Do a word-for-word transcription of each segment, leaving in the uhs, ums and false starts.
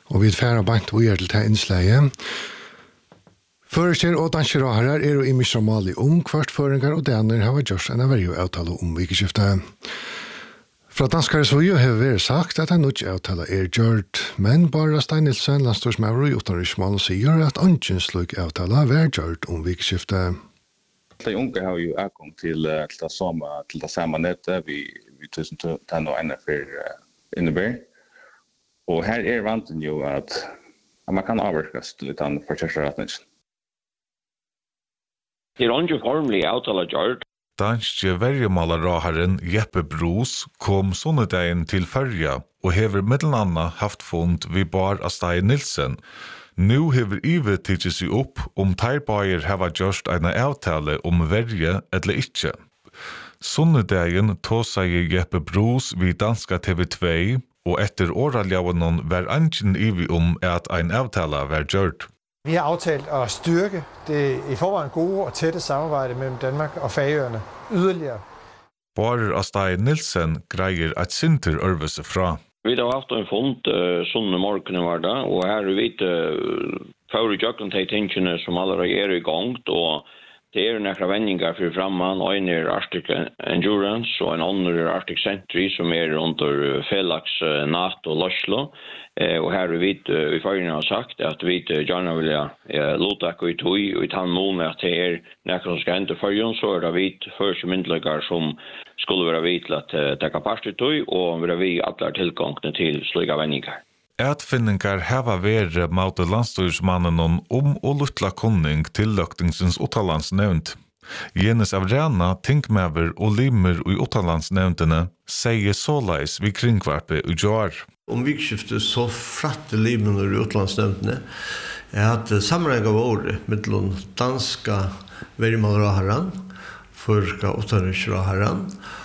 Og vi færa bankt og gjør til det innsleie. Førester og danskeraharer er jo i misramali om kvart føringar og dener har gjort en averjo avtale om vikeskiftet. Fra danskare Sverige har vært sagt at en nødt avtale er gjort, men bare Stein Nilsen, landstorsmaurer i utenriksmål, sier at ønsken slik avtale var gjort om vikeskiftet. De unge har jo avgang til, til, det, samme, til det samme nettet vi, vi tusen tenn og ene for innebær. Og her er vanten jo at, at man kan avvirkes til litt annet for kjørsretningen. Det er ikke formelig avtale gjort. Danske verjemalaraharen Jeppe Bros kom sonnedagen til Førja og hever mellananna haft fund vi bar av Stein Nilsen. Nu hever Ive tidsi seg opp om teirbager heva gjørst eina avtale om verje eller ikkje. Sonnedagen tåsai Jeppe Bros vi danska T V två og etter åraljavanon var angen Ive om at ein avtale var gjørt. Vi har aftalt at styrke det i forvejen gode og tætte samarbejde mellem Danmark og Færøerne yderligere. Barer av Stein Nilsen greier at Sinter ørvese fra. Vi har haft en fond uh, sånne morgenen var det, og her er vi uh, fører jøkken til tingene som allerede er i gang, og det er nekra vendingar for framman, og en er Arctic Endurance, og en annen er Arctic Sentry, som er under Felix, uh, NATO og Loslo. Eh, og her er vi uh, i føringen har sagt at vi uh, gjerne vil uh, låta ikke i tog, og i tann mån at det er nekra som skal hente føringen, så er det vi første myndelager som skulle være vi til at uh, dekka part i tog, og være vi alle tilgångene til slike vendingar. Ætfinningar heva vere maute landstyrsmannen om og luttla kunning til løktingsens uttalandsnevnt. Jenes Avrana, Tinkmever og Limer i uttalandsnevntene sier såleis vi kringkvarpe i jar. Om vikskiftet så fratte Limer i uttalandsnevntene er at sammenheng av året mellom danska verjemalraharan, førska uttalandsraharan,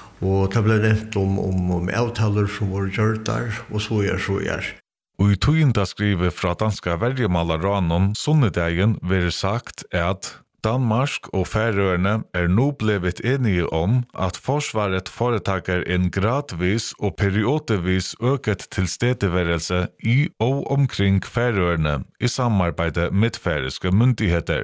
og det ble nevnt om, om, om avtaler som var gjort der, og så er så er. Og i tøyinda skriver fra danska verjemalaranon sunnedagen være sagt at Danmark og Færøerne er nå blevet enige om at forsvaret foretaker en gradvis og periodevis øket tilstedeværelse i og omkring Færøerne i samarbeide med færøske myndigheter.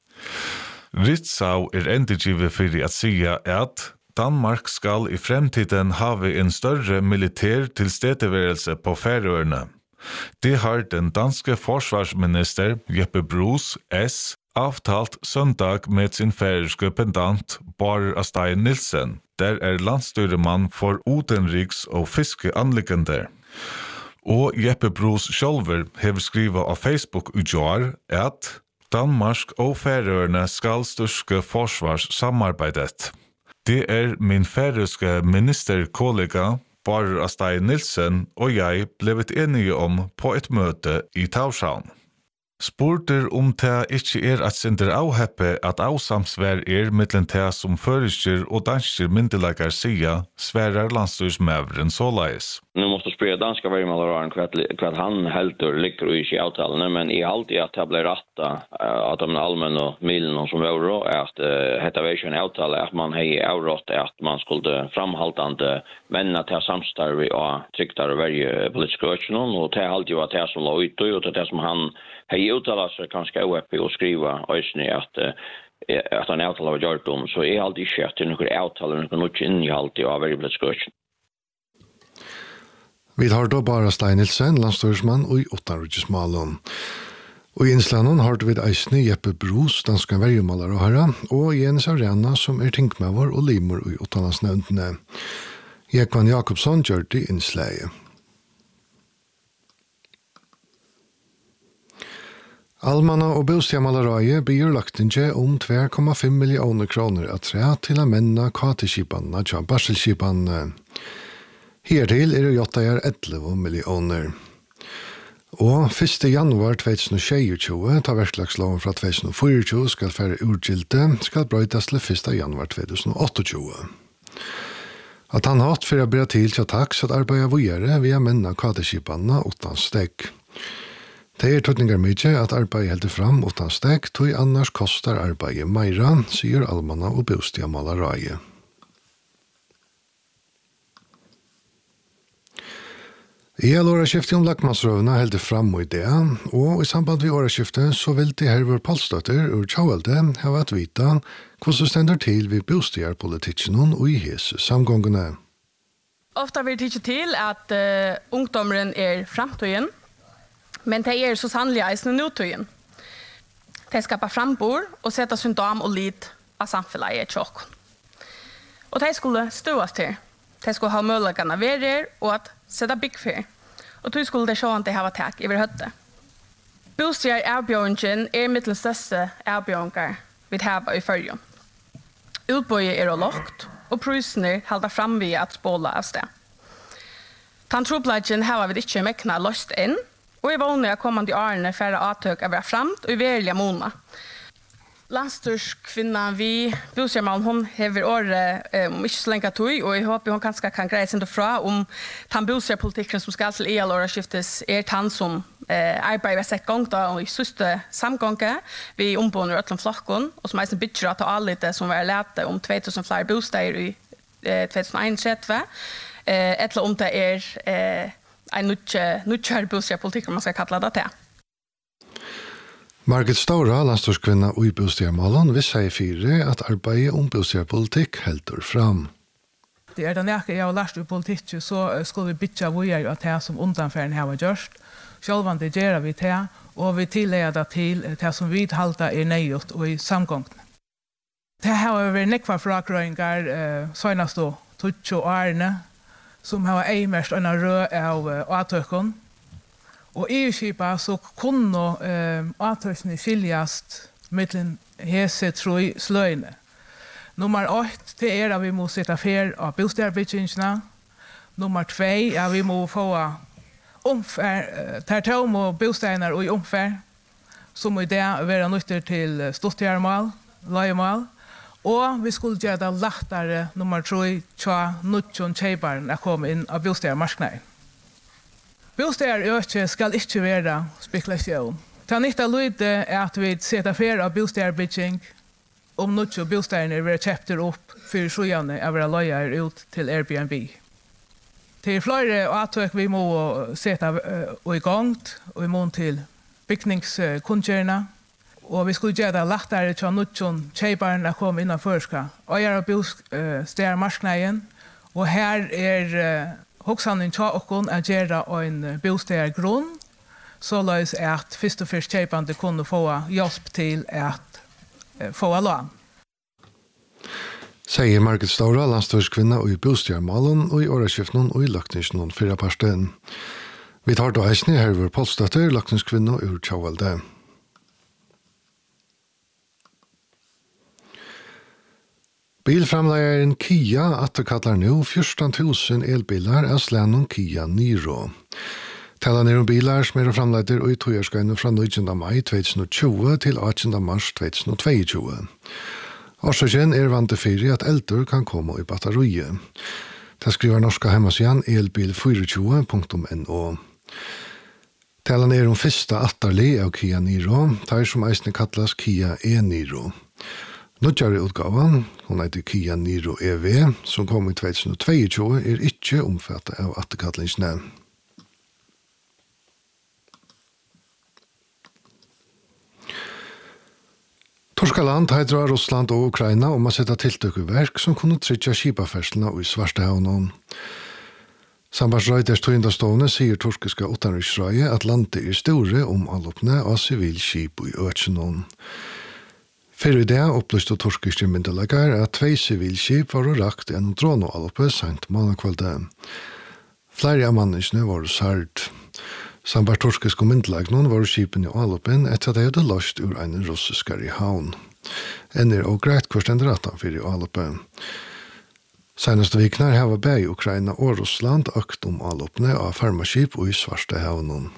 Ritzau er endegivet for at sige at Danmark skal i fremtiden have en større militær tilstedeværelse på Færøerne. Det har den danske forsvarsminister Jeppe Bros S avtalt søndag med sin færøske pendant Barer av Stein Nilsen, der er landstyremann for utenriks- og fiskeanliggender. Og Jeppe Bros sjálver hever skrivet av Facebook i jar at Danmark og Færøerne skal styrke forsvarssamarbeidet. Det er min færøske ministerkollega Barer av Stein Nilsen og jeg blevet enige om på et møte i Tórshavn. Spurter om det ikke er at sender avheppe at avsamsvær er mittlen det som føreskjer og dansker myndelagar sier, sværer landstyrsmævren såleis. Nu måste spela danska verjemalaren kvart han helter ligger i sig avtalene, men i alltid at det blir ratta at de allmänna milen som var at detta var en avtale at man hei avrått at man skulle framhaltande vänna till samstarv og tryggtare verje politiska öknen, og det er alltid var det som lå ute, og det er det som han hei uttalat sig kanskje oppe og skriva øysene at at han avtale var gjort om, så er alltid ikke at det er noen avtale, noen noe innehalt av verje politiska öknen. Vi har då bara Stein Nilsen, landstyrsmann og i utenriksmålen. Og i innslanen har vi eisne Jeppe Bros, danska verjemalaraharan, og Jenes Avrana, som er tinkmavor og limer i uttalandsnevntene. Jekvan Jakobsson gjør det innsleie. Almanna og Bostjamalareie byr lagtinge om två komma fem millioner kroner at tre til å menna kateskipanna tja barselskipanna. Hertil er det jottajar elleve millioner. Og første januar to tusen og tjueto, ta verklagsloven fra to tusen og tjuefire skal færre urgilte, skal brøytas til første januar to tusen og tjueåtte. At han hatt for å bære til til taks at arbeida vågjere via menna kateskipanna utan stegg. Det er tøtningar mykje at arbeid heldur fram utan stegg, tog annars kostar arbeid meira, sier Almanna og Bostjamalareie. I all åraskiftet om Lackmansrøvene held det fram i det, og i samband med åraskiftet så vil de Hervor Palstøtter og Tjauvalde ha vært vita hvordan stender til vi bostedpolitikken og i hese samgångene. Ofta vil det ikke til at uh, ungdommeren er framtøyen, men det er så sannelig eisende nutøyen. De skapar frambor og sette syndom og lid av samfunnet i tjokk. Og de skulle stås til. De skulle ha mulighetene verer og at sette byggfyr. Og de skulle det se at de har tak over høtte. Bosteder avbjørningen er mitt største avbjørninger vi har i førjen. Utbøye er lagt, og prøysene holder frem ved at spåle av sted. Tantropladjen har vi ikke mekkene løst inn, og i vanlige kommende årene færre avtøk av fremt og i verilige måneder. Landstyrskvinnan vi Bostedmalen, hon hever året om um, ikke så lenge tog, og jeg håper hun kanskje kan greie seg fra om den bostedpolitikken som skal til E L året er den som eh, arbeider ved sett gang da, og i søste samgånget vi ombående i Øtland Flokken, og som er en bytjer til alle det som var lete om två tusen flere bosteder i eh, tjugohundratrettiofem, eh, eller om det er eh, en nødkjør bostedpolitikk, man skal kalle det til. Margit Staura, landstyrskvinna og i Bostedmalen, vil si fire at arbeidet om bostedpolitikk heldur fram. Det er den jeg har lært i politikk, så skulle vi bytja vujer av det som undanfæren har gjort. Sjølvan det gjør vi det, og vi tilleder til det som vi halter er nøyot og i samgångene. Det har vært nekva frakrøyngar eh, søgnast og tutsi årene, som har eimest en rød av avtøkken. Og i Kipa så kunne eh, avtøkene skiljast mellom hese troi sløyne. Nummer åtte det er at vi må sitte fer av bostadsbyggingene. Nummer två er at vi må få omfær, ter tom og bostadene og i omfær, som i det være nøytter til stortjermål, løyemål. Og vi skulle gjøre det lettere nummer tre, tja, nødtjon kjeibaren å komme inn av bostadsmarknaden. Bostader øke skal ikke være spekulasjon. Det er nytt av lydet er at vi setter fer av bostadsbygging om nødtjon bostadene vil kjøpte opp for sjøene av våre løyer ut til Airbnb. Det er flere avtøk vi må sette uh, i gang, og vi må til bygningskundgjørende. Og vi skulle gjøre det lettere til nødtjon kjeibaren å komme innenfor skal. Og gjøre bostadsmarknaden. Og her er uh, hoksanen til åkken å gjøre en bostadsgrunn, så løs at først og først kjeiberne kunne få hjelp til at uh, få lån. Sier Margit Staura, landstyrskvinna og i Bostedmalen og i åraskiften og i Løkningsen fyrre parsten. Vi tar da eisne Hervor Palstøtter, Løkningskvinna og ur Tjauvalde. Bilframleieren Kia atterkallar nu fjorton tusen elbilar av slænon Kia Niro. Tala ned om bilar som er framleider og i togjørskøyne fra nittonde mai tjugohundratjugo til åttende mars tjugohundratjugotvå. Årsaken er vant til fyrir at eldre kan komme i batteriet. Det skriver norska hemmasidan elbil tjugofyra punktum no. Talan er om fyrsta attarli av Kia Niro, tar som eisne kallas Kia e-Niro. Nødjare utgavan, hun heter Kia Niro E V, som kom i tjugohundratjugotvå, er ikke omfattet av atterkallingsne. Torskaland heidrar Russland og Ukraina om å sette tiltøk i verk som kunne tryggja skipaferslene i Svartehavnen. Sambandsrøyders tøyndastående sier torskiska utenriksrøye at landet er store om allopne av sivil skip i Øtjenån. Før i det opplyste torskiske myndelager at tvei sivilskip var rakt enn dronoalloppe sent månekvalde. Flere av mannesene var sært. Sambart torskiske myndelagnån var skipen i alloppen etter at de hadde løst ur en russiskare i havn. Enn er og greit hvor stender at han fyrir i alloppen. Senaste viknar hava bæg Ukraina og Russland økt om alloppene av farmaskip og i svarte havnen.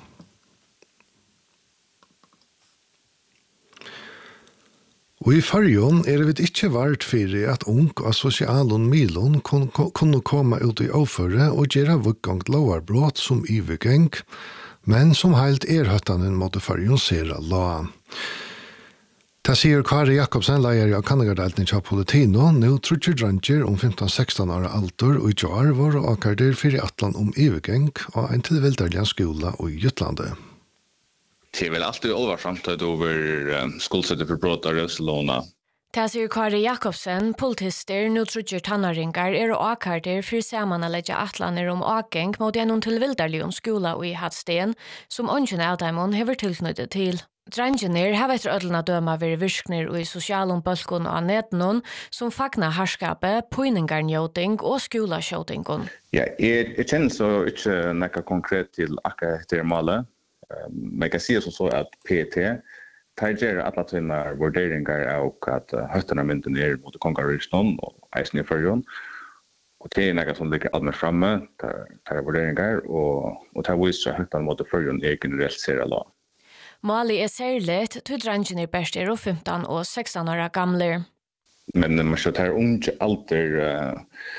Og i fargen er det ikke vært fyrir at ung og sosialen milon kunne komme ut i avføre og gjøre vuggangt lovarbrott som ivergeng, men som heilt erhøttanen måtte fargen sere la. Det sier Kari Jakobsen, leier av Kannegardelten i Politino, nå trutjer dranger om femton sexton år alder, og i jar var og akkarder for i atlan om ivegeng og en tilvilderlig skola i Jutlandet. Det er vel alltid alvarsamt over um, skuldsettet for brott av rødselåna. Det sier Kari Jakobsen, politister, nå trutjer tannaringar er og akkarder for saman å legge atlaner om akgeng mot gjennom tilvilderlig om skola i Hadsten, som ønsken av dem hever tilknyttet til. Drangener har etter ødelna døma vært virkner i sosialum bølgun og netenon som fagna harskapet, poiningarnjøting og skolasjøtingon. Ja, jeg, jeg kjenner så ikke nekka konkret til akkurat etter malet, men jeg kan si som så at P T tar gjerne alle tvinner vurderinger av at høttene mynden er mot kongarriksnon og eisen i førjon. Og det er nekka som ligger allmenn framme, tar vurderinger, og, og tar viser høttene mot førjon er generelt ser lov. Mali er særligt, til drangen er best er og femton og sexton år gamle. Men man skal ta unge alder uh,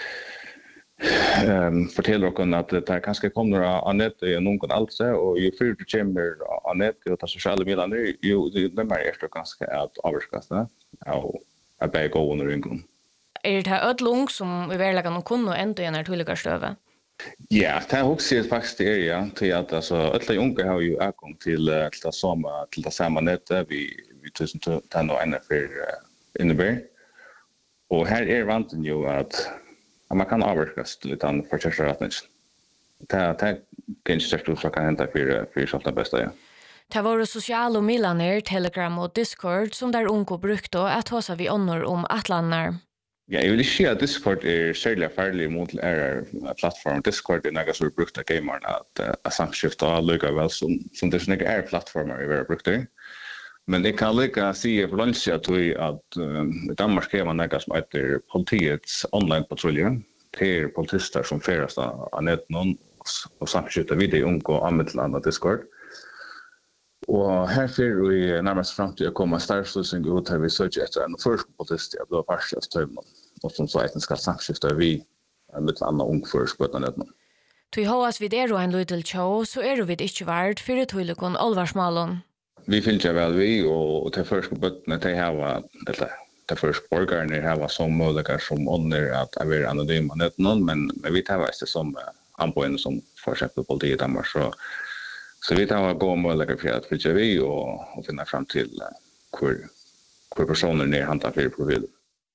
um, forteller dere at det kanskje kommer av nettet i noen alder, og jo før du kommer av nettet og tar sosiale midler, jo det er mer efter ganske at avvarskastet av å bare gå under yngren. Er det ødlung som i verleggen kunne enda igjen er tulliga støve? Ja, det er også faktisk det er, ja, til at altså, alle unge har jo avgang til, til, det samme, til det samme nettet vi, vi tusen tenn og ene for uh, innebær. Og her er vanten jo at, at man kan avvarskes litt an for kjæresteretningen. Det er ikke kjæreste som kan hente for, for sånt det beste, ja. Det var sosiale milaner, Telegram og Discord som der unge brukte at hos vi ånder om atlander. Ja, jeg vil ikke si at Discord er særlig farlig mot ære plattform. Discord er noe som er brukt av gamerne at uh, samskifte og lykke vel som, som det ikke er plattformer vi har brukt det. Men jeg kan lykke si for lunsj at vi at uh, i Danmark er man noe som heter politiets online-patrulje. Det er politister som feres av netten og samskifte vid de unge og anmeldland av Discord. Og her fyrir vi nærmest frem til å komme starfsløsning ut her vi søker etter en første politist jeg ble parst av støvnen, og som så etter skal samskifte vi en litt annen ung først på etter netten. Tui hoas vid er og en lydel tjå, så er vi ikke vært fyrir tuilikon olvarsmalen. Vi finner ikke vel vi, og til første bøttene til hava, eller til første borgerne hava som muligere som ånder at jeg vil anonyme netten, men, men vi tar veist det som anbøyene som for eksempel politiet i Danmark, så Så vi tar gå muligheter for at flytte vi og, og finne frem til uh, hvor, hvor personer er handlet for profilen.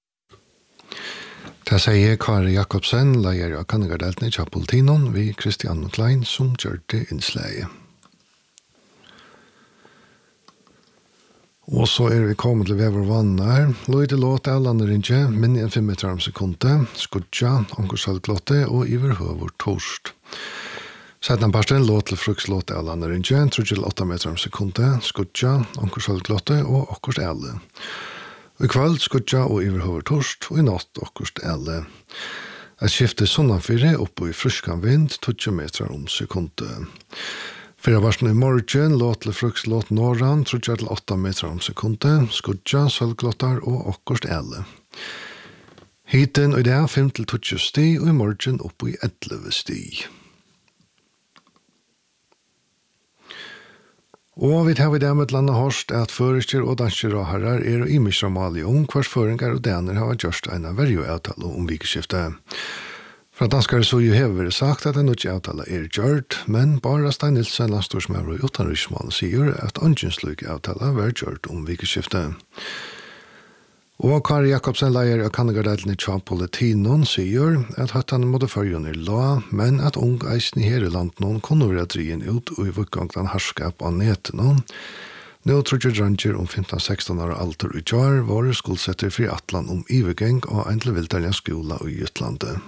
Det sier Kari Jakobsen, leier av Kannegardelten i Politinon, vi Christian Klein, som gjør det innsleie. Og så er vi kommet til vever vann her. Løyde låt av landerinje, men i en fem meter om sekundet, skudja, onkursalglotte og iverhøver torst. Sedan parsten låt til frukslåte av landerinje, trudjel åtta meter om sekundet, skudja, onkursalglotte og okkurst elle. Og i kveld skudja og iverhøver torst, og i natt okkurst elle. Jeg skifter sonnanfyrre oppe i fruskan vind, tjugo meter om sekundet. Fyra varsen i morgen, låt til frukslåt norran, trudjel åtta meter om sekundet, skudja, sølglottar og okkurst elle. Hiten og i det fem til tjugo sti, og i morgen oppe i elleve sti. Og vi tar vi det med landa hårst at førester og danser og herrer er og imisramali om hvers føringar og dener har gjørst en verjo avtale om vikeskiftet. Fra danskare så jo hever det sagt at en ikke avtale er gjørt, men bare Stein Nilsen, landstorsmøver og utenriksmål, sier at ønskensløyke avtale var gjørt om vikeskiftet. Og Kari Jakobsen leier av Kannegardelten i Politinon sier at høttene måtte følge er la, men at ung eisen i hele landet noen kunne være drien ut og i vukkangten herskap av neten noen. Nå tror jeg dranger om femton sexton år alder i jar var skolsetter for atlan om ivegeng og en til vildelja skola i Jutlandet.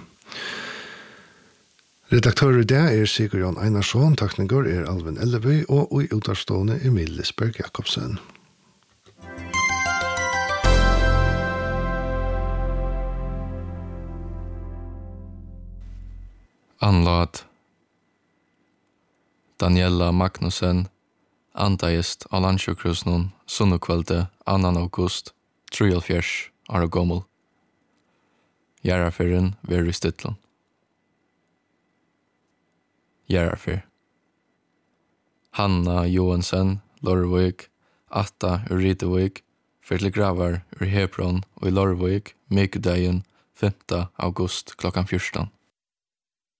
Redaktør i det er Sigurd Jan Einarsson, takninger er Alvin Elleby og i utarstående Emil Lisberg Jakobsen. Anlad Daniela Magnussen antaist av landsjukhusen sunnukvelde annan august treogfjørs år gammel. Gjerraferien ver i Stytland. Gjerrafer Hanna Johansen, Lorvig, Atta Uridevig, för till gravar ur Hebron och i Lorvik, Mekudagen, femte august klockan fjorton.